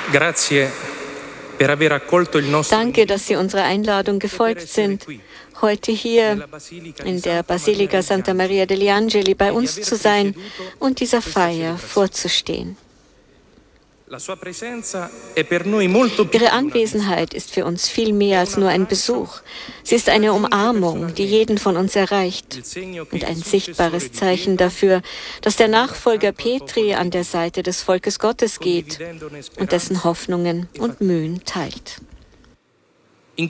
Danke, dass Sie unserer Einladung gefolgt sind, heute hier in der Basilika Santa Maria degli Angeli bei uns zu sein und dieser Feier vorzustehen. Ihre Anwesenheit ist für uns viel mehr als nur ein Besuch. Sie ist eine Umarmung, die jeden von uns erreicht und ein sichtbares Zeichen dafür, dass der Nachfolger Petri an der Seite des Volkes Gottes geht und dessen Hoffnungen und Mühen teilt. In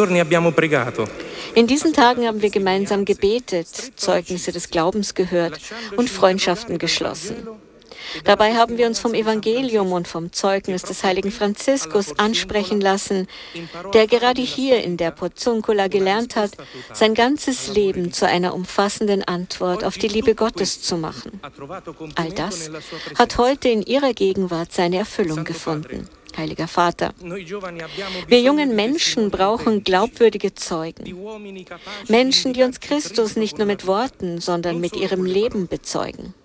diesen Tagen haben wir gemeinsam gebetet, Zeugnisse des Glaubens gehört und Freundschaften geschlossen. Dabei haben wir uns vom Evangelium und vom Zeugnis des heiligen Franziskus ansprechen lassen, der gerade hier in der Porziuncula gelernt hat, sein ganzes Leben zu einer umfassenden Antwort auf die Liebe Gottes zu machen. All das hat heute in Ihrer Gegenwart seine Erfüllung gefunden. Heiliger Vater, wir jungen Menschen brauchen glaubwürdige Zeugen. Menschen, die uns Christus nicht nur mit Worten, sondern mit ihrem Leben bezeugen.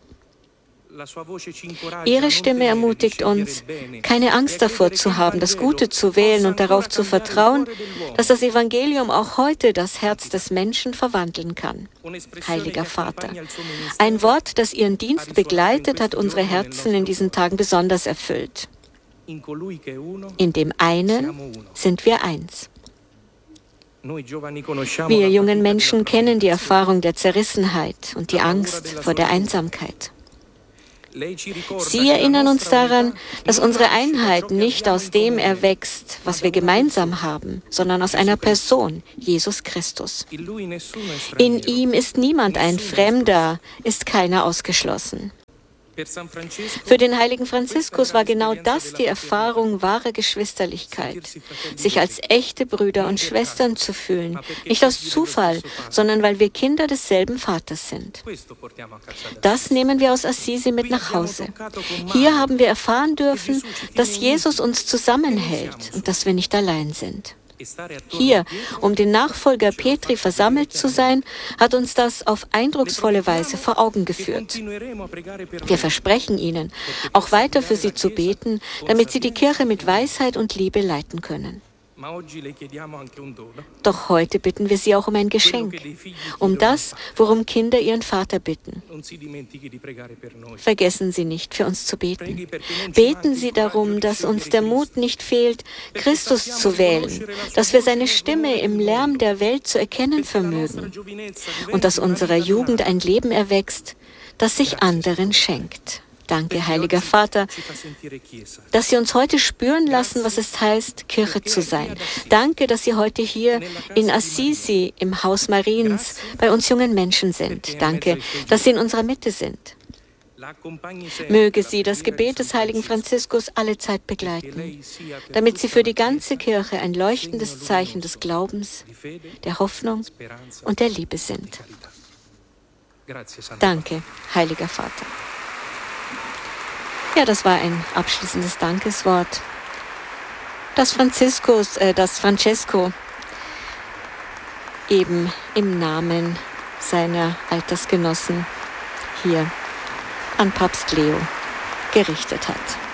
Ihre Stimme ermutigt uns, keine Angst davor zu haben, das Gute zu wählen und darauf zu vertrauen, dass das Evangelium auch heute das Herz des Menschen verwandeln kann. Heiliger Vater, ein Wort, das Ihren Dienst begleitet, hat unsere Herzen in diesen Tagen besonders erfüllt. In dem einen sind wir eins. Wir jungen Menschen kennen die Erfahrung der Zerrissenheit und die Angst vor der Einsamkeit. Sie erinnern uns daran, dass unsere Einheit nicht aus dem erwächst, was wir gemeinsam haben, sondern aus einer Person, Jesus Christus. In ihm ist niemand ein Fremder, ist keiner ausgeschlossen. Für den heiligen Franziskus war genau das die Erfahrung wahrer Geschwisterlichkeit, sich als echte Brüder und Schwestern zu fühlen, nicht aus Zufall, sondern weil wir Kinder desselben Vaters sind. Das nehmen wir aus Assisi mit nach Hause. Hier haben wir erfahren dürfen, dass Jesus uns zusammenhält und dass wir nicht allein sind. Hier, um den Nachfolger Petri versammelt zu sein, hat uns das auf eindrucksvolle Weise vor Augen geführt. Wir versprechen Ihnen, auch weiter für Sie zu beten, damit Sie die Kirche mit Weisheit und Liebe leiten können. Doch heute bitten wir Sie auch um ein Geschenk, um das, worum Kinder ihren Vater bitten. Vergessen Sie nicht, für uns zu beten. Beten Sie darum, dass uns der Mut nicht fehlt, Christus zu wählen, dass wir seine Stimme im Lärm der Welt zu erkennen vermögen und dass unserer Jugend ein Leben erwächst, das sich anderen schenkt. Danke, Heiliger Vater, dass Sie uns heute spüren lassen, was es heißt, Kirche zu sein. Danke, dass Sie heute hier in Assisi, im Haus Mariens, bei uns jungen Menschen sind. Danke, dass Sie in unserer Mitte sind. Möge Sie das Gebet des heiligen Franziskus allezeit begleiten, damit Sie für die ganze Kirche ein leuchtendes Zeichen des Glaubens, der Hoffnung und der Liebe sind. Danke, Heiliger Vater. Ja, das war ein abschließendes Dankeswort, das Francesco eben im Namen seiner Altersgenossen hier an Papst Leo gerichtet hat.